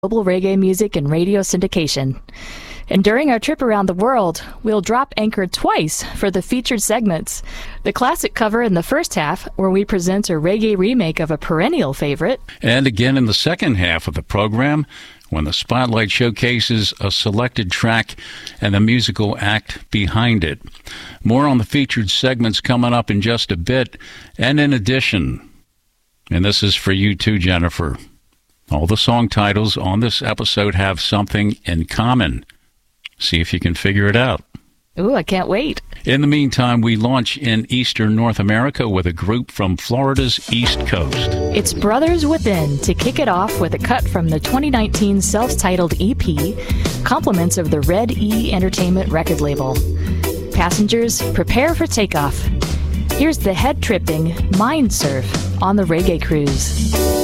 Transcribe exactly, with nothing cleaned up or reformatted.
global reggae music and radio syndication. And during our trip around the world, we'll drop anchor twice for the featured segments. The classic cover in the first half, where we present a reggae remake of a perennial favorite. And again in the second half of the program, when the spotlight showcases a selected track and the musical act behind it. More on the featured segments coming up in just a bit. And in addition, and this is for you too, Jennifer, all the song titles on this episode have something in common. See if you can figure it out. Ooh, I can't wait. In the meantime, we launch in Eastern North America with a group from Florida's East Coast. It's Brothers Within to kick it off with a cut from the twenty nineteen self-titled E P, compliments of the Red E Entertainment record label. Passengers, prepare for takeoff. Here's the head-tripping Mind Surf on the Reggae Cruise.